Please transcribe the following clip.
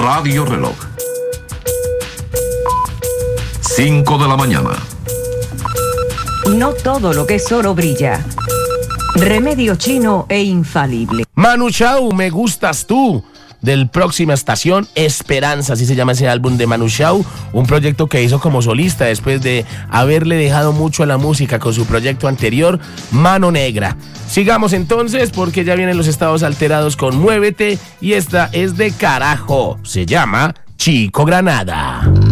Radio Reloj. 5 de la mañana. No todo lo que es oro brilla. Remedio chino e infalible. Manu Chao, Me Gustas Tú, del Próxima Estación Esperanza, así se llama ese álbum de Manu Chao, un proyecto que hizo como solista después de haberle dejado mucho a la música con su proyecto anterior, Mano Negra. Sigamos entonces porque ya vienen los estados alterados con Muévete y esta es de carajo, se llama Chico Granada.